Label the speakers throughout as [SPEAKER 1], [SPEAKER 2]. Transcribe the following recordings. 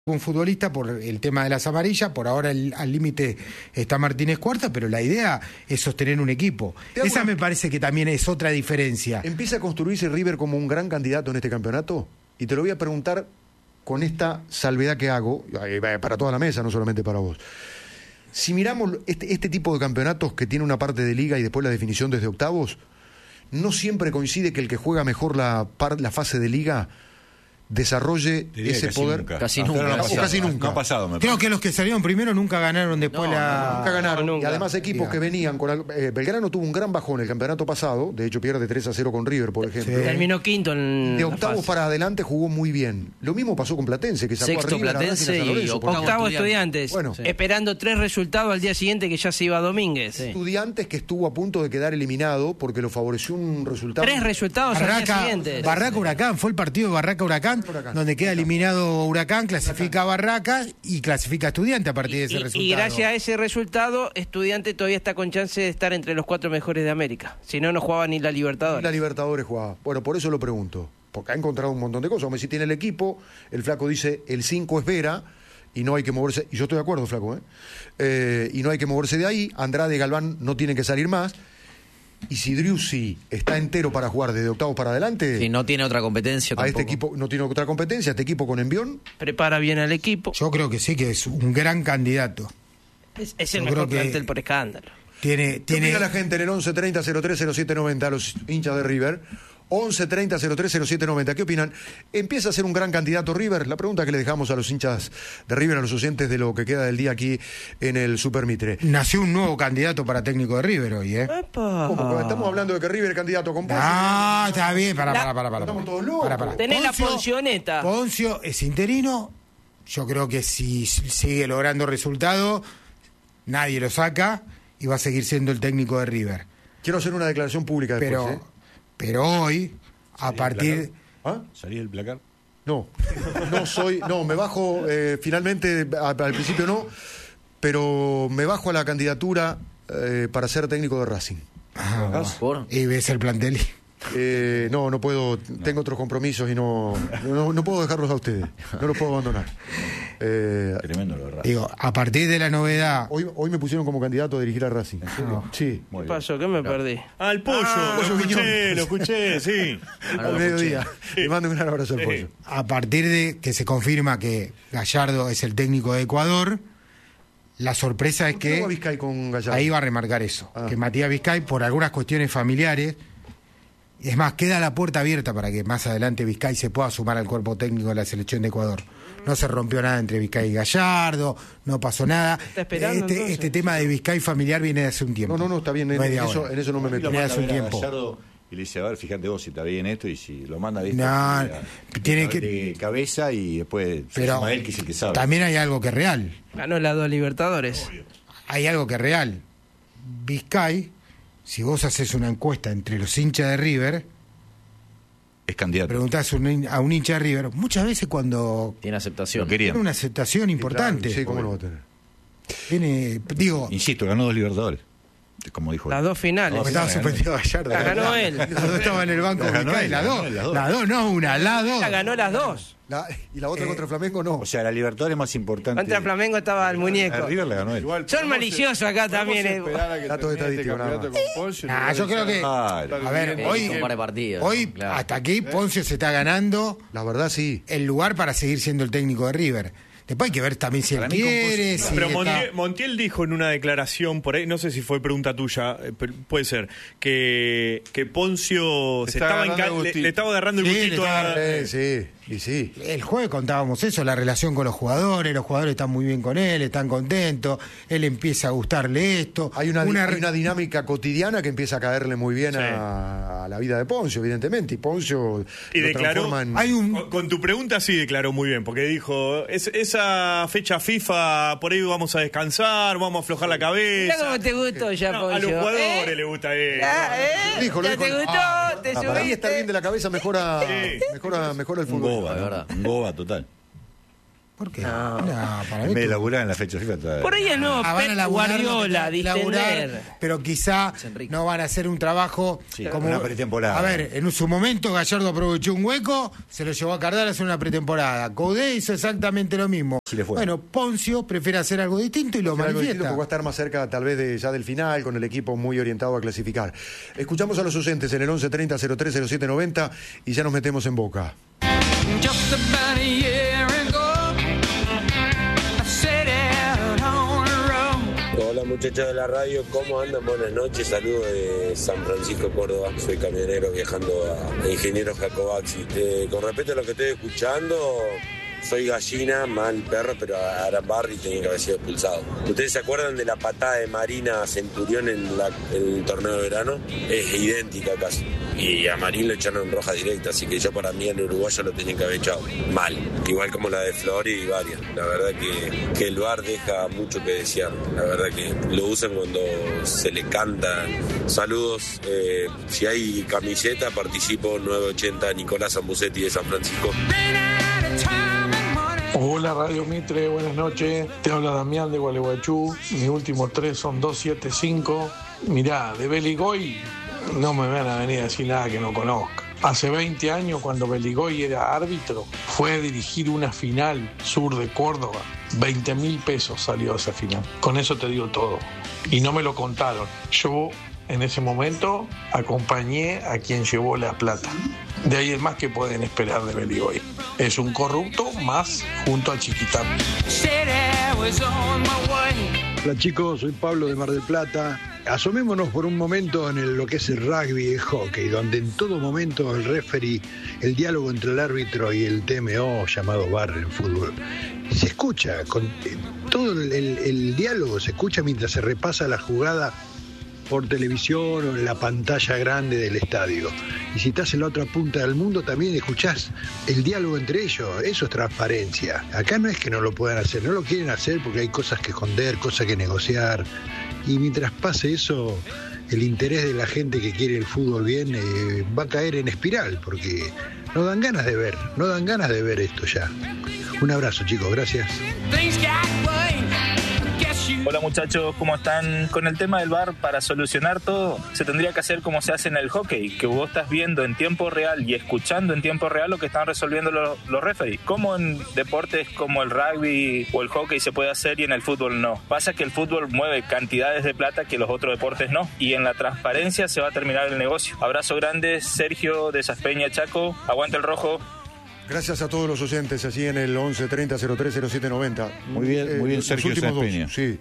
[SPEAKER 1] un futbolista por el tema de las amarillas, por ahora al límite está Martínez Cuarta, pero la idea es sostener un equipo. Esa me parece que también es otra diferencia.
[SPEAKER 2] ¿Empieza a construirse River como un gran candidato en este campeonato? Y te lo voy a preguntar con esta salvedad que hago, para toda la mesa, no solamente para vos. Si miramos este tipo de campeonatos que tiene una parte de liga y después la definición desde octavos, no siempre coincide que el que juega mejor la fase de liga desarrolle ese
[SPEAKER 3] casi
[SPEAKER 2] poder.
[SPEAKER 3] Nunca.
[SPEAKER 2] Casi nunca.
[SPEAKER 3] No ha pasado,
[SPEAKER 1] Creo que los que salieron primero nunca ganaron después
[SPEAKER 2] nunca ganaron.
[SPEAKER 1] Nunca.
[SPEAKER 2] Y además equipos que venían con... Belgrano tuvo un gran bajón el campeonato pasado, de hecho pierde 3-0 con River, por ejemplo.
[SPEAKER 4] Sí. Terminó quinto en
[SPEAKER 2] de octavos para adelante jugó muy bien. Lo mismo pasó con Platense, que sacó
[SPEAKER 4] sexto
[SPEAKER 2] a River,
[SPEAKER 4] Platense
[SPEAKER 2] a Lorenzo,
[SPEAKER 4] y octavo Estudiantes.
[SPEAKER 2] Bueno,
[SPEAKER 4] esperando 3 resultados al día siguiente que ya se iba a Domínguez.
[SPEAKER 2] Estudiantes que estuvo a punto de quedar eliminado porque lo favoreció un resultado.
[SPEAKER 4] 3 resultados al día siguiente.
[SPEAKER 1] Barraca Huracán, fue el partido de Barraca Huracán, donde queda eliminado Huracán, clasifica a Barracas y clasifica a Estudiantes a partir de ese resultado.
[SPEAKER 4] Y gracias a ese resultado, Estudiantes todavía está con chance de estar entre los 4 mejores de América. Si no, no jugaba ni la Libertadores.
[SPEAKER 2] Ni la Libertadores jugaba. Bueno, por eso lo pregunto. Porque ha encontrado un montón de cosas. Messi tiene el equipo, el flaco dice, el 5 es Vera, y no hay que moverse. Y yo estoy de acuerdo, flaco, y no hay que moverse de ahí. Andrade y Galván no tienen que salir más. Y si Driussi está entero para jugar desde octavos para adelante...
[SPEAKER 5] Y no tiene otra competencia tampoco.
[SPEAKER 2] A este equipo no tiene otra competencia, este equipo con Envión...
[SPEAKER 4] Prepara bien al equipo.
[SPEAKER 1] Yo creo que sí, que es un gran candidato.
[SPEAKER 4] Es el mejor plantel por escándalo.
[SPEAKER 2] ¿Qué opina la gente en el 1130-030790, a los hinchas de River? 1130-030790, ¿qué opinan? ¿Empieza a ser un gran candidato River? La pregunta que le dejamos a los hinchas de River, a los oyentes de lo que queda del día aquí en el Super Mitre.
[SPEAKER 1] Nació un nuevo candidato para técnico de River hoy,
[SPEAKER 2] ¿Cómo? Estamos hablando de que River es candidato con Poncio.
[SPEAKER 1] Ah, está bien, para.
[SPEAKER 2] Estamos todos locos.
[SPEAKER 4] Tenés la Poncioneta.
[SPEAKER 1] Poncio es interino. Yo creo que si sigue logrando resultados, nadie lo saca y va a seguir siendo el técnico de River.
[SPEAKER 2] Quiero hacer una declaración pública después,
[SPEAKER 1] Pero hoy, a partir...
[SPEAKER 3] ¿Ah? ¿Salí del placar?
[SPEAKER 2] No, me bajo, finalmente, al principio no, pero me bajo a la candidatura para ser técnico de Racing.
[SPEAKER 1] Y ves el plantel.
[SPEAKER 2] No puedo, tengo otros compromisos y no puedo dejarlos a ustedes, no los puedo abandonar.
[SPEAKER 3] Tremendo lo de Racing.
[SPEAKER 1] Digo, a partir de la novedad...
[SPEAKER 2] Hoy me pusieron como candidato a dirigir a Racing.
[SPEAKER 3] ¿En serio?
[SPEAKER 2] Sí.
[SPEAKER 4] ¿Qué pasó? ¿Qué me perdí?
[SPEAKER 6] Al pollo, lo escuché, sí.
[SPEAKER 2] Al mediodía. Le mando un gran abrazo al pollo.
[SPEAKER 1] A partir de que se confirma que Gallardo es el técnico de Ecuador, la sorpresa es que...
[SPEAKER 2] ¿Por qué no va Vizcay con Gallardo?
[SPEAKER 1] Ahí va a remarcar eso, que Matías Vizcay, por algunas cuestiones familiares... Es más, queda la puerta abierta para que más adelante Vizcay se pueda sumar al cuerpo técnico de la selección de Ecuador. No se rompió nada entre Vizcay y Gallardo, no pasó nada.
[SPEAKER 4] ¿Está esperando,
[SPEAKER 1] este tema de Vizcay familiar viene de hace un tiempo.
[SPEAKER 2] No, está bien, en eso no me meto.
[SPEAKER 3] Lo
[SPEAKER 1] Viene
[SPEAKER 3] manda
[SPEAKER 1] hace un
[SPEAKER 3] a ver a
[SPEAKER 1] tiempo.
[SPEAKER 3] Gallardo y le dice, a ver, fíjate vos si está bien esto, y si lo manda
[SPEAKER 1] tiene
[SPEAKER 3] de cabeza y después
[SPEAKER 1] pero
[SPEAKER 3] él, que es el que sabe.
[SPEAKER 1] También hay algo que es real.
[SPEAKER 4] Ganó las 2 Libertadores.
[SPEAKER 1] Hay algo que es real. Vizcay, si vos haces una encuesta entre los hinchas de River...
[SPEAKER 3] Es candidato.
[SPEAKER 1] Preguntás a un hincha de River, muchas veces cuando...
[SPEAKER 5] Tiene aceptación.
[SPEAKER 1] Tiene una aceptación importante.
[SPEAKER 2] Sí, ¿cómo lo va a tener?
[SPEAKER 3] Insisto, ganó 2 Libertadores, como dijo él.
[SPEAKER 4] Las 2 finales.
[SPEAKER 1] Porque estaba suspendido Gallardo.
[SPEAKER 4] La ganó él.
[SPEAKER 1] Las 2 estaban en el banco de Vizcay, las dos, no una, las 2.
[SPEAKER 4] La ganó las 2.
[SPEAKER 2] Y la otra contra Flamengo no.
[SPEAKER 3] O sea, la Libertadores más importante.
[SPEAKER 4] Contra Flamengo estaba el muñeco.
[SPEAKER 3] A River le ganó él.
[SPEAKER 6] Igual,
[SPEAKER 4] Son maliciosos acá también.
[SPEAKER 2] Datos estadísticos, nada más.
[SPEAKER 1] Yo creo que... A ver, hoy
[SPEAKER 5] claro.
[SPEAKER 1] hasta aquí Poncio se está ganando
[SPEAKER 2] La verdad, sí.
[SPEAKER 1] el lugar para seguir siendo el técnico de River. Después hay que ver también si él quiere, si
[SPEAKER 6] Pero
[SPEAKER 1] está...
[SPEAKER 6] Montiel dijo en una declaración por ahí, no sé si fue pregunta tuya, pero puede ser, que Poncio le estaba agarrando el gustito a...
[SPEAKER 2] Sí.
[SPEAKER 1] El jueves contábamos eso, la relación con los jugadores están muy bien con él, están contentos, él empieza a gustarle esto.
[SPEAKER 2] Hay una dinámica cotidiana que empieza a caerle muy bien a la vida de Poncio, evidentemente, y Poncio
[SPEAKER 6] y
[SPEAKER 2] lo
[SPEAKER 6] declaró,
[SPEAKER 2] transforma en...
[SPEAKER 6] con tu pregunta sí declaró muy bien, porque dijo, esa fecha FIFA, por ahí vamos a descansar, vamos a aflojar la cabeza.
[SPEAKER 4] Mira cómo te gustó ya, Poncio.
[SPEAKER 6] A los jugadores les gusta eso.
[SPEAKER 2] Dijo,
[SPEAKER 4] ¿Ya te gustó? ¿Te
[SPEAKER 2] para mí estar bien
[SPEAKER 4] subiste?
[SPEAKER 2] de la cabeza mejora el fútbol.
[SPEAKER 3] Un goba total.
[SPEAKER 1] ¿Por qué?
[SPEAKER 4] No.
[SPEAKER 1] Para
[SPEAKER 3] En
[SPEAKER 1] mí
[SPEAKER 3] vez de laburar en la fecha FIFA.
[SPEAKER 4] Por ahí el nuevo Pep Guardiola, distender.
[SPEAKER 1] pero quizá no van a hacer un trabajo como
[SPEAKER 3] una pretemporada.
[SPEAKER 1] A ver, en su momento Gallardo aprovechó un hueco, se lo llevó a Cardal a hacer una pretemporada. Coudet hizo exactamente lo mismo.
[SPEAKER 3] Sí le fue.
[SPEAKER 1] Bueno, Poncio prefiere hacer algo distinto y lo manifiesta.
[SPEAKER 2] Porque va a estar más cerca tal vez ya del final, con el equipo muy orientado a clasificar. Escuchamos a los oyentes en el 1130 030790 y ya nos metemos en Boca.
[SPEAKER 5] Just about a year ago, I set out on a road.
[SPEAKER 7] Hola muchachos de la radio, ¿cómo andan? Buenas noches, saludos de San Francisco, Córdoba. Soy camionero viajando a Ingeniero Jacobacci. Con respecto a lo que estoy escuchando, soy gallina, mal perro, pero Arambarri tenía que haber sido expulsado. ¿Ustedes se acuerdan de la patada de Marina a Centurión en el torneo de verano? Es idéntica casi. Y a Marín lo echaron roja directa, así que yo para mí en uruguayo lo tenían que haber echado mal. Igual como la de Flori y varias. La verdad que el VAR deja mucho que desear. La verdad que lo usan cuando se le canta. Saludos. Si hay camiseta, participo 980 Nicolás Zambucetti de San Francisco.
[SPEAKER 8] Hola Radio Mitre, buenas noches. Te habla Damián de Gualeguaychú. Mis últimos 3 son 275. Mirá, de Beligoy no me van a venir a decir nada que no conozca. Hace 20 años, cuando Beligoy era árbitro, fue a dirigir una final sur de Córdoba. 20.000 pesos salió esa final. Con eso te digo todo. Y no me lo contaron. Yo, en ese momento, acompañé a quien llevó la plata. De ahí es más que pueden esperar de Beligoy. Es un corrupto más junto a Chiquitán.
[SPEAKER 9] Hola chicos, soy Pablo de Mar del Plata. Asomémonos por un momento en lo que es el rugby y el hockey, donde en todo momento el referee, el diálogo entre el árbitro y el TMO, llamado VAR en fútbol, se escucha, todo el diálogo se escucha mientras se repasa la jugada por televisión o en la pantalla grande del estadio. Y si estás en la otra punta del mundo también escuchás el diálogo entre ellos. Eso es transparencia. Acá no es que no lo puedan hacer, no lo quieren hacer porque hay cosas que esconder, cosas que negociar. Y mientras pase eso, el interés de la gente que quiere el fútbol bien va a caer en espiral, porque no dan ganas de ver esto ya. Un abrazo chicos, gracias.
[SPEAKER 10] Hola muchachos, ¿cómo están? Con el tema del VAR, para solucionar todo, se tendría que hacer como se hace en el hockey, que vos estás viendo en tiempo real y escuchando en tiempo real lo que están resolviendo los referees. Como en deportes como el rugby o el hockey se puede hacer y en el fútbol no. Pasa que el fútbol mueve cantidades de plata que los otros deportes no, y en la transparencia se va a terminar el negocio. Abrazo grande, Sergio de Saspeña, Chaco. Aguante el rojo.
[SPEAKER 2] Gracias a todos los oyentes, así en el 1130 030790.
[SPEAKER 3] Muy bien, Sergio Saspeña.
[SPEAKER 2] Sí,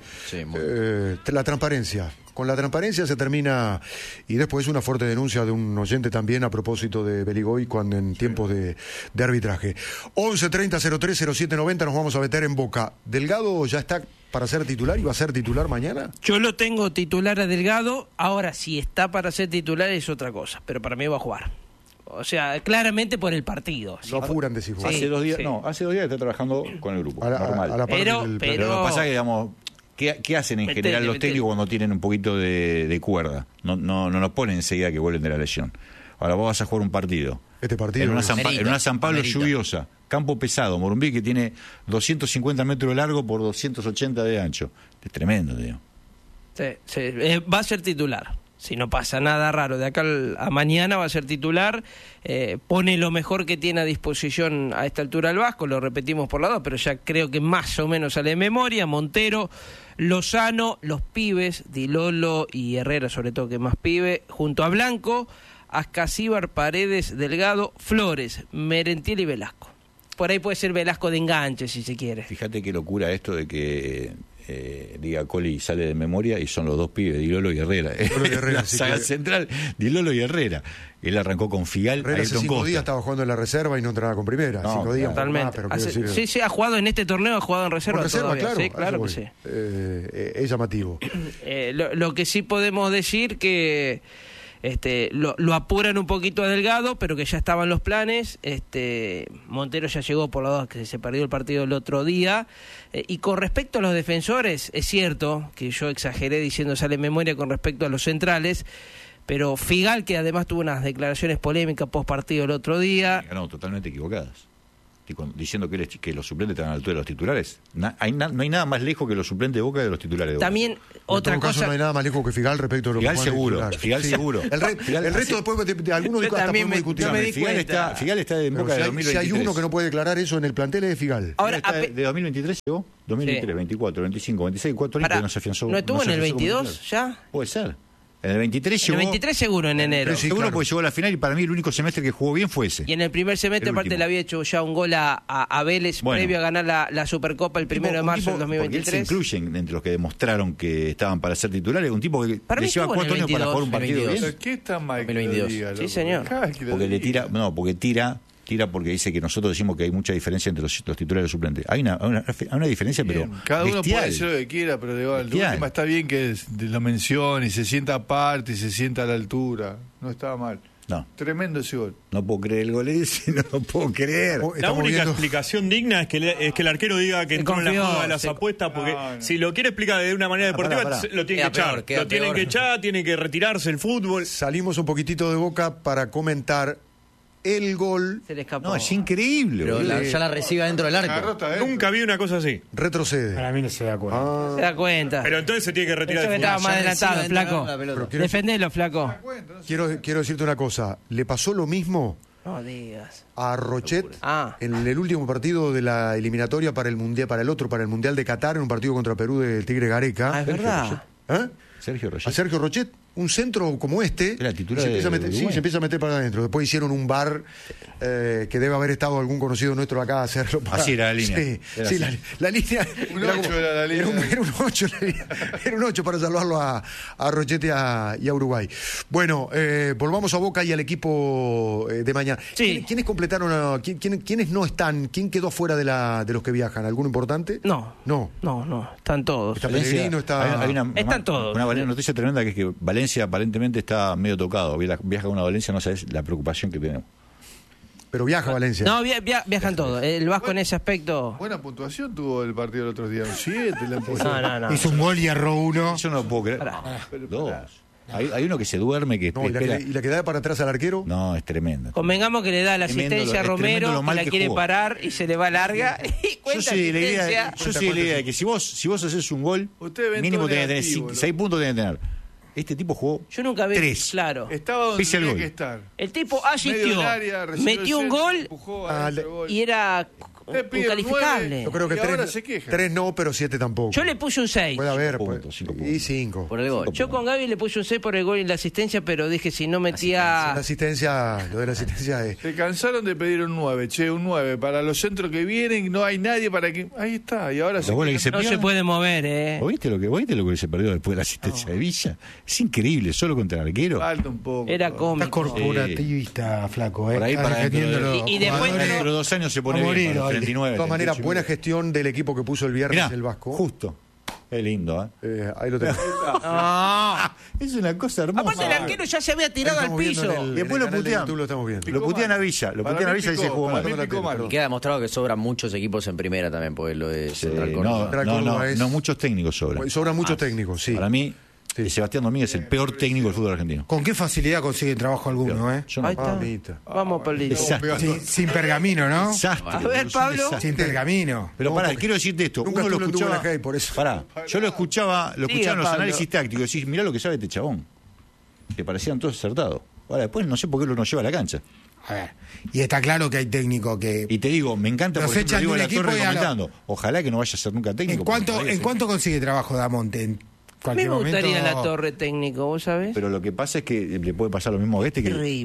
[SPEAKER 2] la transparencia. Con la transparencia se termina, y después una fuerte denuncia de un oyente también a propósito de Beligoy cuando en tiempos de arbitraje. 1130 030790 nos vamos a meter en Boca. ¿Delgado ya está para ser titular y va a ser titular mañana?
[SPEAKER 4] Yo lo tengo titular a Delgado, ahora si está para ser titular es otra cosa, pero para mí va a jugar. O sea, claramente por el partido.
[SPEAKER 2] Lo apuran de si juega.
[SPEAKER 3] Hace 2 días, hace 2 días está trabajando con el grupo, normal.
[SPEAKER 4] Pero
[SPEAKER 3] lo que pasa es que, digamos, ¿qué hacen en general los técnicos cuando tienen un poquito de cuerda? No nos ponen enseguida que vuelven de la lesión. Ahora vos vas a jugar un partido.
[SPEAKER 2] Este partido
[SPEAKER 3] en una San Pablo lluviosa, campo pesado, Morumbí que tiene 250 metros de largo por 280 de ancho. Es tremendo, digo.
[SPEAKER 4] Sí, va a ser titular. Si no pasa nada raro, de acá a mañana va a ser titular, pone lo mejor que tiene a disposición a esta altura el Vasco, lo repetimos por la 2, pero ya creo que más o menos sale de memoria. Montero, Lozano, los pibes, Dilolo y Herrera, sobre todo que más pibe, junto a Blanco, Ascasíbar, Paredes, Delgado, Flores, Merentiel y Velasco. Por ahí puede ser Velasco de enganche si se quiere.
[SPEAKER 3] Fíjate qué locura esto de que diga Coli sale de memoria y son los 2 pibes, Dilolo y Herrera. La saga central, Dilolo y Herrera. Él arrancó con Figal.
[SPEAKER 2] Herrera hace 5 días estaba jugando en la reserva y no entraba con primera. 5 días.
[SPEAKER 4] Totalmente. Sí, ha jugado en este torneo, ha jugado en reserva.
[SPEAKER 2] Claro.
[SPEAKER 4] Sí, claro que sí.
[SPEAKER 2] Es llamativo.
[SPEAKER 4] Lo que sí podemos decir que lo apuran un poquito a Delgado, pero que ya estaban los planes. Montero ya llegó por la 2, que se perdió el partido el otro día. Y con respecto a los defensores, es cierto que yo exageré diciendo sale en memoria con respecto a los centrales, pero Figal, que además tuvo unas declaraciones polémicas post partido el otro día.
[SPEAKER 3] No, totalmente equivocadas. diciendo que los suplentes están a la altura de los titulares. No hay nada más lejos que los suplentes de Boca de los titulares de Boca.
[SPEAKER 4] También otra
[SPEAKER 2] en todo
[SPEAKER 4] cosa.
[SPEAKER 2] caso, no hay nada más lejos que Figal respecto a lo que
[SPEAKER 3] Figal seguro.
[SPEAKER 2] El resto después de algunos hasta podemos discutir.
[SPEAKER 3] Figal está en Boca de 2023.
[SPEAKER 2] Si hay uno que no puede declarar eso en el plantel es de Figal.
[SPEAKER 4] Ahora,
[SPEAKER 3] ¿de 2023 llegó? 2023, 24, 25, 26, 4 años que no se afianzó.
[SPEAKER 4] ¿No estuvo en el 22 ya?
[SPEAKER 3] Puede ser. En el 23 llegó.
[SPEAKER 4] En el 23 seguro, en enero.
[SPEAKER 3] Sí, seguro, porque llegó a la final y para mí el único semestre que jugó bien fue ese.
[SPEAKER 4] Y en el primer semestre, aparte, le había hecho ya un gol a Vélez previo a ganar la Supercopa el 1 de marzo del 2023.
[SPEAKER 3] Porque él se incluyen entre los que demostraron que estaban para ser titulares. Un tipo que
[SPEAKER 4] para
[SPEAKER 3] le lleva 4 años para jugar un partido bien.
[SPEAKER 11] ¿Qué está mal?
[SPEAKER 4] 2022. Sí, señor.
[SPEAKER 3] Porque le tira. No, porque tira porque dice que nosotros decimos que hay mucha diferencia entre los titulares y los suplentes. Hay una diferencia,
[SPEAKER 11] bien,
[SPEAKER 3] pero
[SPEAKER 11] cada uno
[SPEAKER 3] bestial.
[SPEAKER 11] puede decir lo que quiera, pero de última está bien que lo mencione y se sienta aparte y se sienta a la altura. No estaba mal.
[SPEAKER 3] No.
[SPEAKER 11] Tremendo ese gol.
[SPEAKER 3] No puedo creer el gol ese, no lo puedo creer.
[SPEAKER 6] La única explicación digna es que el arquero diga que entró en la jugada de las apuestas, porque si lo quiere explicar de una manera deportiva, lo tiene que echar. Lo tienen que echar, tiene que retirarse el fútbol.
[SPEAKER 2] Salimos un poquitito de Boca para comentar el gol.
[SPEAKER 4] Se le escapó.
[SPEAKER 3] No, es increíble.
[SPEAKER 12] Pero ya la recibe adentro del arco.
[SPEAKER 6] Nunca vi una cosa así.
[SPEAKER 2] Retrocede.
[SPEAKER 1] Para mí no se da cuenta.
[SPEAKER 4] Se da cuenta.
[SPEAKER 6] Pero entonces se tiene que retirar.
[SPEAKER 4] Esto que estaba más adelantado, flaco. Defendelo, flaco.
[SPEAKER 2] Quiero decirte una cosa. Le pasó lo mismo
[SPEAKER 4] No digas.
[SPEAKER 2] a Rochet en el último partido de la eliminatoria para el Mundial de Qatar, en un partido contra Perú del Tigre Gareca.
[SPEAKER 4] Es verdad.
[SPEAKER 3] Sergio Rochet.
[SPEAKER 2] A Sergio Rochet, un centro como este,
[SPEAKER 3] Era titular
[SPEAKER 2] se empieza a meter para adentro. Después hicieron un bar que debe haber estado algún conocido nuestro acá a hacerlo.
[SPEAKER 3] Así era la línea.
[SPEAKER 2] Sí, la línea.
[SPEAKER 11] Un 8 era la línea.
[SPEAKER 2] Era un 8 era un 8 para salvarlo a Rochet y a Uruguay. Bueno, volvamos a Boca y al equipo de mañana.
[SPEAKER 4] Sí.
[SPEAKER 2] ¿Quiénes completaron? ¿Quiénes no están? ¿Quién quedó fuera de los que viajan? ¿Alguno importante?
[SPEAKER 4] No. Están todos.
[SPEAKER 2] Está Pellegrino, está...
[SPEAKER 4] Están todos.
[SPEAKER 3] Una noticia tremenda que es que Valencia aparentemente está medio tocado. Viaja con una Valencia, no sabes la preocupación que tenemos.
[SPEAKER 2] Pero viaja a Valencia.
[SPEAKER 4] No, viajan todos. El Vasco en ese aspecto.
[SPEAKER 11] Buena puntuación tuvo el partido el otro día. Un 7.
[SPEAKER 4] No.
[SPEAKER 1] Hizo un gol y erró uno.
[SPEAKER 3] Yo no lo puedo creer. Dos. Hay uno que se duerme, que espera.
[SPEAKER 2] ¿Y la que da para atrás al arquero?
[SPEAKER 3] No, es tremendo.
[SPEAKER 4] Convengamos que le da la asistencia a Romero, que la quiere
[SPEAKER 3] jugó.
[SPEAKER 4] parar y se le va larga. Y
[SPEAKER 3] Yo soy de la idea de que si vos haces un gol, mínimo tenés que tener 6 puntos tenés que tener. Este tipo jugó.
[SPEAKER 4] Yo nunca vi
[SPEAKER 3] 3.
[SPEAKER 4] Claro.
[SPEAKER 11] Estaba donde tenía que estar.
[SPEAKER 4] El tipo asistió, metió un gol y era incalificable.
[SPEAKER 2] Yo creo que 3 no, pero 7 tampoco.
[SPEAKER 4] Yo le puse un 6.
[SPEAKER 2] Puede haber,
[SPEAKER 3] 5 puntos.
[SPEAKER 2] Y 5.
[SPEAKER 12] Por el gol.
[SPEAKER 4] Yo con Gaby le puse un 6 por el gol y la asistencia, pero dije si no metía...
[SPEAKER 2] La asistencia, lo de la asistencia es...
[SPEAKER 11] Se cansaron de pedir un 9, un 9. Para los centros que vienen no hay nadie para que... Ahí está, y ahora
[SPEAKER 4] no se puede mover,
[SPEAKER 3] ¿Viste lo que se perdió después de la asistencia de Villa? Es increíble, solo contra el arquero.
[SPEAKER 11] Falta un poco.
[SPEAKER 4] Era cómico.
[SPEAKER 1] Está corporativista, flaco.
[SPEAKER 3] Por ahí para
[SPEAKER 4] y después
[SPEAKER 3] dentro de 2 años se pone bien, 39.
[SPEAKER 2] De todas maneras, buena gestión del equipo que puso el viernes.
[SPEAKER 3] Mirá,
[SPEAKER 2] el Vasco.
[SPEAKER 3] Justo. Qué lindo,
[SPEAKER 2] ahí lo tenés.
[SPEAKER 3] Es una cosa hermosa.
[SPEAKER 4] Aparte el arquero ya se había tirado al piso.
[SPEAKER 3] Después lo putean.
[SPEAKER 2] Lo estamos viendo.
[SPEAKER 3] Lo putean a Villa. Lo putean a Villa y se jugó mal.
[SPEAKER 12] Y queda demostrado que sobran muchos equipos en primera también, porque lo de Central Córdoba.
[SPEAKER 3] No, muchos técnicos sobran.
[SPEAKER 2] Sobran muchos técnicos, sí.
[SPEAKER 3] Para mí, Sebastián Domínguez es el peor técnico del fútbol argentino.
[SPEAKER 1] ¿Con qué facilidad consiguen trabajo alguno,
[SPEAKER 3] Yo no.
[SPEAKER 4] Ahí está. Vamos, Pablito.
[SPEAKER 1] Sin pergamino, ¿no?
[SPEAKER 3] Desastre.
[SPEAKER 4] A ver, Pablo.
[SPEAKER 1] Sin pergamino.
[SPEAKER 3] Pero pará, quiero decirte esto.
[SPEAKER 2] Nunca
[SPEAKER 3] Uno lo escuchaba.
[SPEAKER 2] por eso.
[SPEAKER 3] Pará, yo lo escuchaba en los
[SPEAKER 4] Pablo.
[SPEAKER 3] análisis tácticos. Decís, mirá lo que sabe este chabón. Que parecían todos acertados. Ahora, después no sé por qué lo nos lleva a la cancha.
[SPEAKER 1] A ver. Y está claro que hay técnicos que...
[SPEAKER 3] Y te digo, me encanta, por ejemplo, digo, la Torre comentando. Ojalá que no vaya a ser nunca técnico.
[SPEAKER 1] ¿En cuánto consigue trabajo Damonte?
[SPEAKER 4] Me gustaría la torre técnico, ¿vos sabés?
[SPEAKER 3] Pero lo que pasa es que le puede pasar lo mismo a este.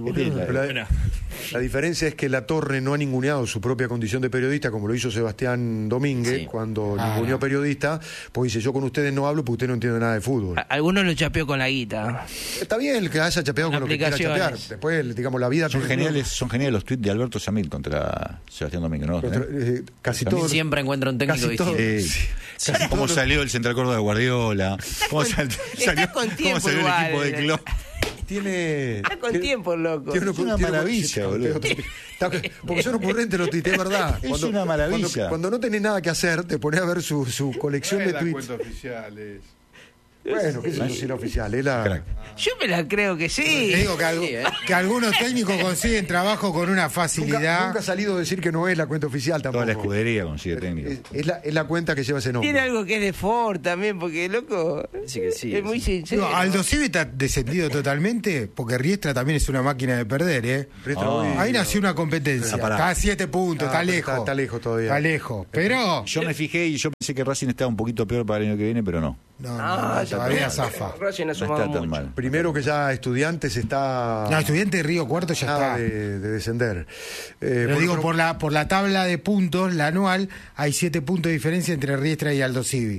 [SPEAKER 2] La diferencia es que la Torre no ha ninguneado su propia condición de periodista, como lo hizo Sebastián Domínguez, cuando ninguneó periodista, pues dice, yo con ustedes no hablo porque usted no entiende nada de fútbol.
[SPEAKER 4] Algunos lo chapeó con la guita.
[SPEAKER 2] Está bien el que haya chapeado con lo que quiera chapear. Después, digamos, la vida...
[SPEAKER 3] Son geniales los tweets de Alberto Samil contra Sebastián Domínguez, ¿no?
[SPEAKER 2] Casi todos.
[SPEAKER 12] Siempre encuentra un técnico distinto.
[SPEAKER 3] ¿Cómo salió el Central Córdoba de Guardiola? ¿Cómo salió el equipo de Klopp?
[SPEAKER 4] Está con tiempo, loco.
[SPEAKER 3] Es una maravilla, boludo.
[SPEAKER 2] Porque son ocurrentes los tuiteos, ¿verdad?
[SPEAKER 3] Es una maravilla.
[SPEAKER 2] Cuando no tenés nada que hacer, te pones a ver su colección de tweets.
[SPEAKER 11] Cuenta oficiales.
[SPEAKER 2] Bueno, qué sé yo, si era oficial. Es la...
[SPEAKER 4] Yo me la creo que sí.
[SPEAKER 1] Te digo que algunos técnicos consiguen trabajo con una facilidad.
[SPEAKER 2] Nunca ha salido a decir que no es la cuenta oficial tampoco.
[SPEAKER 3] Toda la escudería consigue técnico.
[SPEAKER 2] Es la cuenta que lleva ese nombre.
[SPEAKER 4] Tiene algo que es de Ford también, porque loco.
[SPEAKER 12] Sí que sí.
[SPEAKER 4] Es muy sincero.
[SPEAKER 1] No, Aldo Civi está descendido totalmente, porque Riestra también es una máquina de perder, ¿eh? Ahí nació una competencia. Está a 7 puntos, está lejos.
[SPEAKER 2] Está lejos todavía.
[SPEAKER 1] Está lejos. Pero.
[SPEAKER 3] Yo me fijé y yo pensé que Racing estaba un poquito peor para el año que viene, pero no.
[SPEAKER 1] No, todavía zafa.
[SPEAKER 4] Racing ha sumado
[SPEAKER 3] está tan
[SPEAKER 4] mucho.
[SPEAKER 3] mal.
[SPEAKER 2] Primero que ya Estudiantes está...
[SPEAKER 1] No, Estudiantes de Río Cuarto ya está.
[SPEAKER 2] De descender.
[SPEAKER 1] Pero digo, por la tabla de puntos, la anual, hay 7 puntos de diferencia entre Riestra y Aldo Civi.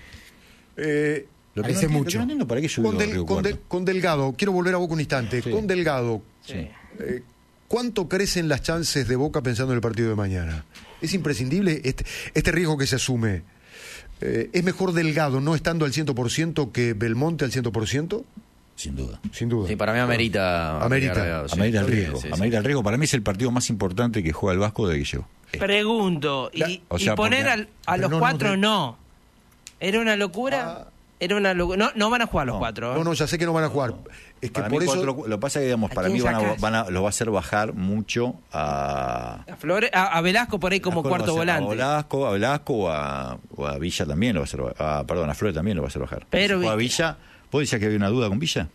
[SPEAKER 1] Parece mucho.
[SPEAKER 3] ¿Para qué subió Río Cuarto?
[SPEAKER 2] Con Delgado, quiero volver a Boca un instante.
[SPEAKER 3] Sí.
[SPEAKER 2] Con Delgado,
[SPEAKER 3] Sí.
[SPEAKER 2] ¿cuánto crecen las chances de Boca pensando en el partido de mañana? ¿Es imprescindible este riesgo que se asume? ¿Es mejor Delgado no estando al 100% que Belmonte al 100%?
[SPEAKER 3] Sin duda.
[SPEAKER 2] Sin duda.
[SPEAKER 12] Sí, para mí amerita
[SPEAKER 2] Amerita
[SPEAKER 3] el riesgo.
[SPEAKER 12] Sí,
[SPEAKER 3] Amerita el riesgo. Para mí es el partido más importante que juega el Vasco de que yo.
[SPEAKER 4] Pregunto, y poner a los 4 no. ¿Era una locura? Era una locura. No van a jugar los 4.
[SPEAKER 2] No, ya sé que no van a jugar. Es que
[SPEAKER 3] para
[SPEAKER 2] por
[SPEAKER 3] mí
[SPEAKER 2] eso...
[SPEAKER 3] lo que pasa es que, digamos, para mí lo va a hacer bajar mucho a
[SPEAKER 4] A Velasco por ahí como cuarto volante.
[SPEAKER 3] A Velasco o a Villa también lo va a hacer a Flores también lo va a hacer bajar.
[SPEAKER 4] Pero
[SPEAKER 3] si a Villa, ¿vos decías que había una duda con Villa?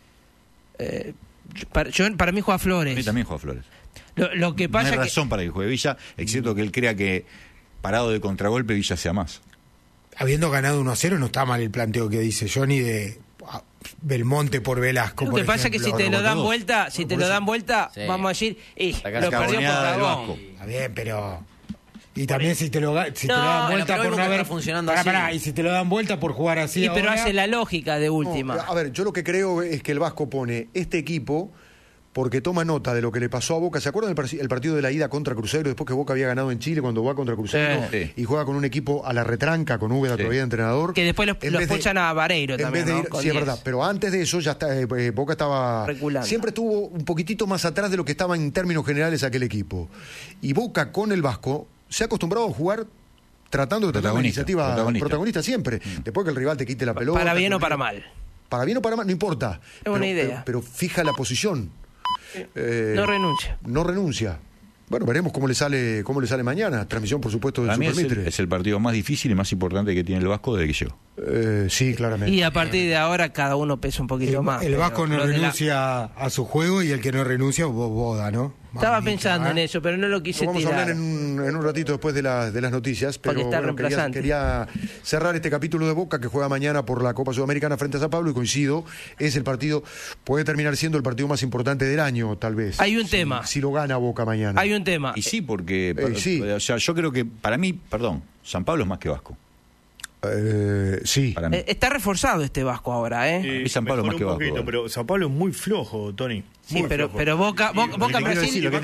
[SPEAKER 4] Para mí juega Flores.
[SPEAKER 3] A mí también juega Flores.
[SPEAKER 4] Lo que pasa
[SPEAKER 3] no hay
[SPEAKER 4] es
[SPEAKER 3] razón para que juegue Villa, excepto que él crea que parado de contragolpe Villa sea más.
[SPEAKER 1] Habiendo ganado 1-0 no está mal el planteo que dice Johnny de Belmonte por Velasco.
[SPEAKER 4] Lo que pasa es que si te lo dan vuelta, vamos a decir, lo perdió por Cagón.
[SPEAKER 1] Está bien, pero... Y también si te lo dan vuelta por no haber funcionando así. Y si te lo dan vuelta por jugar así.
[SPEAKER 4] Pero hace la lógica de última.
[SPEAKER 2] A ver, yo lo que creo es que el Vasco pone este equipo porque toma nota de lo que le pasó a Boca. ¿Se acuerdan el partido de la ida contra Cruzeiro después que Boca había ganado en Chile cuando va contra Cruzeiro y juega con un equipo a la retranca con Úbeda todavía de entrenador?
[SPEAKER 4] Que después los pochan a Vareiro también, ¿no?
[SPEAKER 2] Sí, es verdad, pero antes de eso ya está, Boca estaba
[SPEAKER 4] reculando.
[SPEAKER 2] Siempre estuvo un poquitito más atrás de lo que estaba en términos generales aquel equipo. Y Boca con el Vasco se ha acostumbrado a jugar tratando de tener una iniciativa protagonista siempre. Después que el rival te quite la pelota.
[SPEAKER 4] Para bien o para mal.
[SPEAKER 2] Para bien o para mal, no importa.
[SPEAKER 4] Es una idea.
[SPEAKER 2] Pero fija la posición.
[SPEAKER 4] No renuncia.
[SPEAKER 2] No renuncia. Bueno, veremos cómo le sale mañana. Transmisión, por supuesto, del Supermitre.
[SPEAKER 3] Es el partido más difícil y más importante que tiene el Vasco desde que llegó.
[SPEAKER 2] Sí, claramente.
[SPEAKER 4] Y a partir de ahora cada uno pesa un poquito más.
[SPEAKER 1] El Vasco no renuncia a su juego y el que no renuncia, Boda, ¿no?
[SPEAKER 4] Estaba pensando en eso, pero no lo quise
[SPEAKER 2] tirar. Vamos a hablar en un ratito después de las noticias, pero quería cerrar este capítulo de Boca que juega mañana por la Copa Sudamericana frente a San Pablo y coincido, es el partido, puede terminar siendo el partido más importante del año, tal vez.
[SPEAKER 4] Hay un tema.
[SPEAKER 2] Si lo gana Boca mañana.
[SPEAKER 4] Hay un tema.
[SPEAKER 3] Y sí, porque o sea, yo creo que para mí, San Pablo es más que Vasco.
[SPEAKER 2] Sí.
[SPEAKER 3] Para mí.
[SPEAKER 4] Está reforzado este Vasco ahora, ¿eh?
[SPEAKER 3] Y San Pablo más que Vasco.
[SPEAKER 6] Pero San Pablo es muy flojo, Tony.
[SPEAKER 4] Sí, pero Boca Brasil.
[SPEAKER 3] Lo que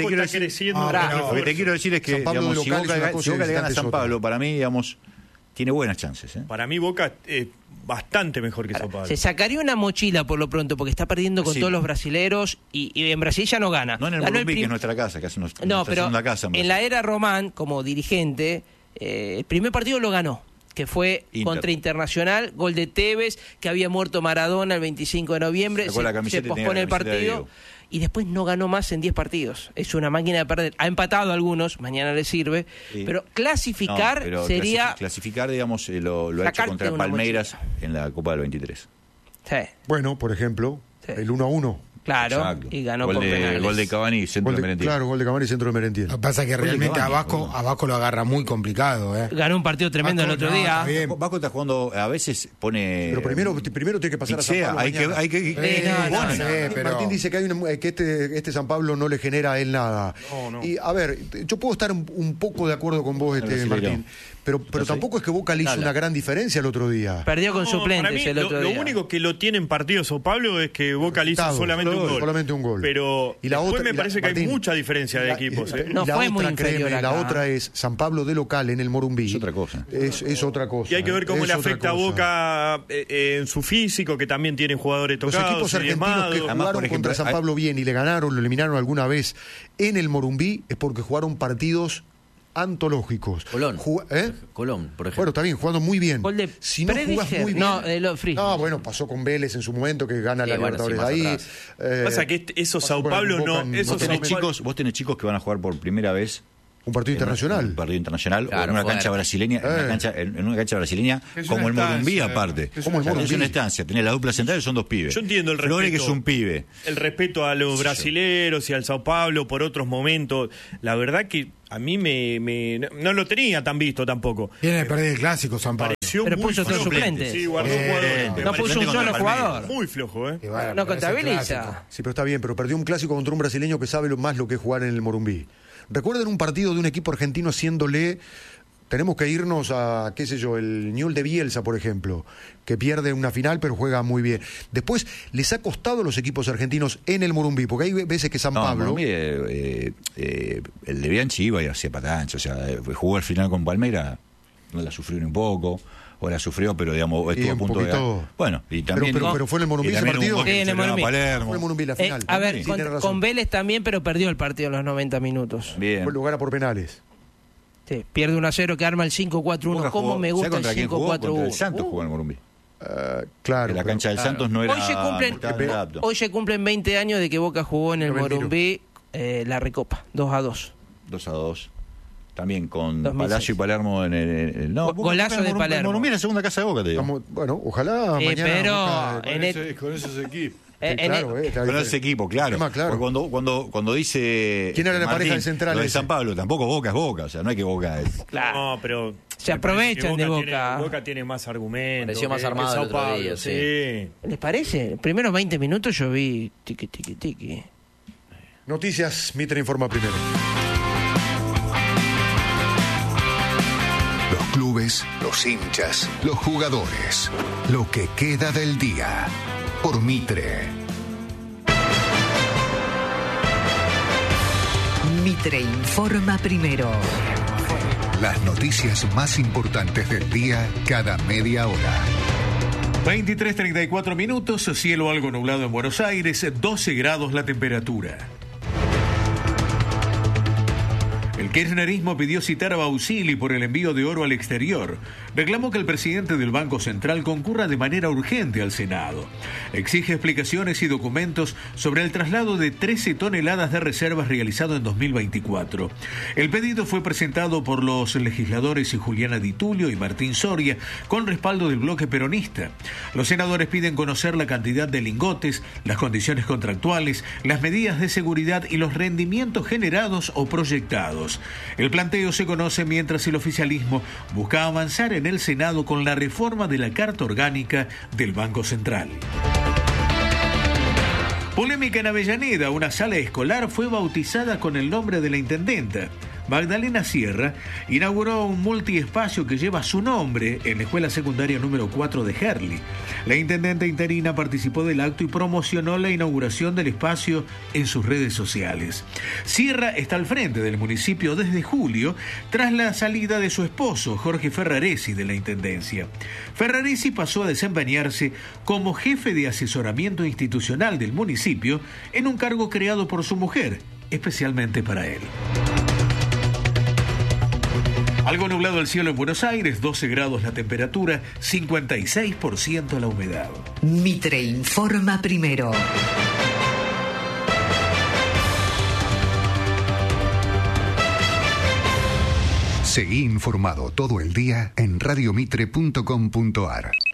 [SPEAKER 3] te quiero decir es que digamos, si Boca le gana a San Pablo, para mí, digamos, tiene buenas chances.
[SPEAKER 6] Para mí Boca es bastante mejor que San Pablo.
[SPEAKER 4] Se sacaría una mochila por lo pronto porque está perdiendo con todos los brasileros y en Brasil ya no gana.
[SPEAKER 3] No en el Morumbi, que es nuestra casa, que es nuestra segunda casa.
[SPEAKER 4] En la era Román, como dirigente, el primer partido lo ganó, que fue contra Internacional, gol de Tevez, que había muerto Maradona el 25 de noviembre, se pospone el partido y después no ganó más en 10 partidos. Es una máquina de perder. Ha empatado algunos, mañana le sirve, pero clasificar sería...
[SPEAKER 3] Clasificar, digamos, lo ha hecho contra Palmeiras en la Copa del 23.
[SPEAKER 4] Sí.
[SPEAKER 2] Bueno, por ejemplo, el 1-1.
[SPEAKER 4] Claro,
[SPEAKER 3] exacto.
[SPEAKER 4] Y ganó por penales.
[SPEAKER 3] Gol de Cavani, centro de Merentiel.
[SPEAKER 2] Claro, gol de Cavani, centro de Merentiel.
[SPEAKER 1] Lo que pasa es que realmente a Vasco lo agarra muy complicado.
[SPEAKER 4] Ganó un partido tremendo el otro día.
[SPEAKER 3] Vasco está jugando, a veces pone...
[SPEAKER 2] Pero primero tiene que pasar a San Pablo. Martín dice que este San Pablo no le genera a él nada. No. Y a ver, yo puedo estar un poco de acuerdo con vos, Martín. Pero tampoco es que Boca le hizo una gran diferencia el otro día.
[SPEAKER 4] Perdió con suplentes el otro día.
[SPEAKER 6] Lo único que lo tiene en partidos Sao Pablo es que Boca le hizo solamente un gol. Pero después me parece que hay mucha diferencia de equipos.
[SPEAKER 4] No fue muy inferior acá.
[SPEAKER 2] La otra es San Pablo de local en el Morumbí.
[SPEAKER 3] Es otra cosa.
[SPEAKER 2] Es otra cosa.
[SPEAKER 6] Y hay que ver cómo le afecta a Boca en su físico, que también tiene jugadores tocados.
[SPEAKER 2] Los equipos argentinos que jugaron contra San Pablo bien y le ganaron, lo eliminaron alguna vez en el Morumbí, es porque jugaron partidos antológicos.
[SPEAKER 12] Colón, Colón, por ejemplo.
[SPEAKER 2] Bueno, está bien, jugando muy bien. Si no jugás muy bien...
[SPEAKER 4] No,
[SPEAKER 2] bueno, pasó con Vélez en su momento, que gana la Libertadores ahí.
[SPEAKER 6] Pasa que esos Sao Paulo
[SPEAKER 3] vos tenés chicos que van a jugar por primera vez
[SPEAKER 2] un partido internacional.
[SPEAKER 3] Un partido internacional, claro, en una cancha brasileña, en una cancha brasileña, como el Morumbí aparte.
[SPEAKER 2] Como el Morumbí.
[SPEAKER 3] Es una estancia, tenés la dupla central y son dos pibes.
[SPEAKER 6] Yo entiendo el respeto.
[SPEAKER 3] Flores, que es un pibe.
[SPEAKER 6] El respeto a los brasileros y al Sao Paulo por otros momentos. La verdad que a mí no lo tenía tan visto tampoco.
[SPEAKER 1] Tiene que perder el clásico, San Pablo.
[SPEAKER 4] Pero puso dos suplentes.
[SPEAKER 6] Sí, guardó jugadores.
[SPEAKER 4] No puso un solo jugador.
[SPEAKER 6] Muy flojo, ¿eh?
[SPEAKER 4] No contabiliza.
[SPEAKER 2] Sí, pero está bien, pero perdió un clásico contra un brasileño que sabe más lo que es jugar en el Morumbí. Recuerden un partido de un equipo argentino haciéndole... Tenemos que irnos a, qué sé yo, el Newell's de Bielsa, por ejemplo, que pierde una final pero juega muy bien. Después, les ha costado a los equipos argentinos en el Morumbí, porque hay veces que San Pablo...
[SPEAKER 3] Morumbí, el de Bianchi iba y hacía patancha, o sea, jugó al final con Palmeiras, no la sufrió ni un poco... O la sufrió, pero digamos, estuvo a punto de... Bueno, y también...
[SPEAKER 2] Pero fue en el Morumbí ese partido.
[SPEAKER 4] Sí, en el Morumbí.
[SPEAKER 2] Fue en el Morumbí la final.
[SPEAKER 4] A ver, con Vélez también, pero perdió el partido en los 90 minutos.
[SPEAKER 3] Bien.
[SPEAKER 2] Fue lugar por penales.
[SPEAKER 4] Sí, pierde 1-0 que arma el 5-4-1. ¿Cómo me gusta el 5-4-1?
[SPEAKER 3] El Santos jugó en el Morumbí.
[SPEAKER 2] Claro.
[SPEAKER 3] La cancha del Santos no era...
[SPEAKER 4] Hoy se cumplen 20 años de que Boca jugó en el Morumbí la Recopa, 2-2.
[SPEAKER 3] 2-2. También con
[SPEAKER 4] 2006.
[SPEAKER 3] Palacio y Palermo en el...
[SPEAKER 4] Golazo de Palermo.
[SPEAKER 3] Morumbí es la segunda casa de Boca, te digo.
[SPEAKER 2] Bueno, ojalá mañana...
[SPEAKER 4] Pero
[SPEAKER 11] con esos equipos.
[SPEAKER 3] Con ese equipo, claro.
[SPEAKER 2] Claro.
[SPEAKER 3] Cuando dice...
[SPEAKER 2] ¿Quién era la pareja de centrales?
[SPEAKER 3] Lo de San Pablo, tampoco Boca es Boca, o sea, no hay que Boca es...
[SPEAKER 4] Claro.
[SPEAKER 6] No, pero...
[SPEAKER 4] Se aprovechan de Boca.
[SPEAKER 6] Boca tiene más argumentos.
[SPEAKER 12] Pareció más armado el otro día, sí.
[SPEAKER 4] ¿Les parece? Primeros 20 minutos yo vi tiqui.
[SPEAKER 2] Noticias, Mitre informa primero.
[SPEAKER 13] Los clubes, los hinchas, los jugadores. Lo que queda del día. Por Mitre.
[SPEAKER 14] Mitre informa primero.
[SPEAKER 13] Las noticias más importantes del día cada media hora.
[SPEAKER 15] 23:34 minutos, cielo algo nublado en Buenos Aires, 12 grados la temperatura. El kirchnerismo pidió citar a Bausili por el envío de oro al exterior. Reclamó que el presidente del Banco Central concurra de manera urgente al Senado. Exige explicaciones y documentos sobre el traslado de 13 toneladas de reservas realizado en 2024. El pedido fue presentado por los legisladores Juliana Di Tulio y Martín Soria, con respaldo del bloque peronista. Los senadores piden conocer la cantidad de lingotes, las condiciones contractuales, las medidas de seguridad y los rendimientos generados o proyectados. El planteo se conoce mientras el oficialismo busca avanzar en el Senado con la reforma de la Carta Orgánica del Banco Central. Polémica en Avellaneda, una sala escolar fue bautizada con el nombre de la intendenta. Magdalena Sierra inauguró un multiespacio que lleva su nombre en la escuela secundaria número 4 de Herli. La intendente interina participó del acto y promocionó la inauguración del espacio en sus redes sociales. Sierra está al frente del municipio desde julio, tras la salida de su esposo, Jorge Ferraresi, de la intendencia. Ferraresi pasó a desempeñarse como jefe de asesoramiento institucional del municipio en un cargo creado por su mujer, especialmente para él. Algo nublado el cielo en Buenos Aires, 12 grados la temperatura, 56% la humedad.
[SPEAKER 14] Mitre informa primero.
[SPEAKER 13] Seguí informado todo el día en radiomitre.com.ar.